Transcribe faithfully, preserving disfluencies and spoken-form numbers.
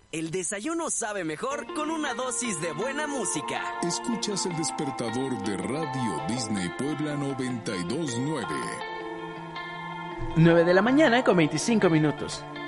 El desayuno sabe mejor con una dosis de buena música. Escuchas el despertador de Radio Disney Puebla noventa y dos nueve. nueve de la mañana con veinticinco minutos.